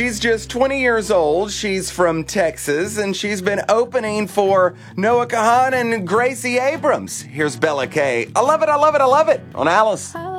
She's just 20 years old. She's from Texas, and she's been opening for Noah Kahan and Gracie Abrams. Here's Bella K. I love it, I love it, I love it on Alice.